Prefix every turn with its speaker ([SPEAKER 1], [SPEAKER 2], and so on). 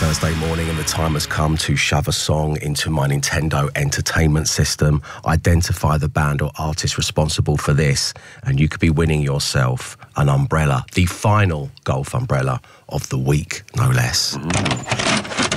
[SPEAKER 1] Thursday morning, and the time has come to shove a song into my Nintendo Entertainment System, identify the band or artist responsible for this, and you could be winning yourself an umbrella, the final golf umbrella of the week, no less.